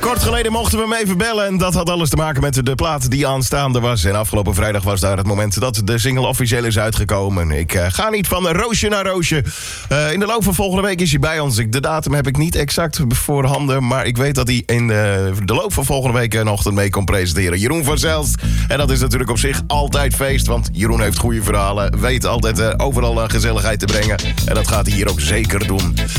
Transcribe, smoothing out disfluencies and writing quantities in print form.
Kort geleden mochten we hem even bellen en dat had alles te maken met de plaat die aanstaande was. En afgelopen vrijdag was daar het moment dat de single officieel is uitgekomen. Ik ga niet van roosje naar roosje. In de loop van volgende week is hij bij ons. De datum heb ik niet exact voorhanden, maar ik weet dat hij in de loop van volgende week een ochtend mee kon presenteren. Jeroen van Zelst. En dat is natuurlijk op zich altijd feest, want Jeroen heeft goede verhalen, weet altijd overal gezelligheid te brengen. En dat gaat hij hier ook zeker doen.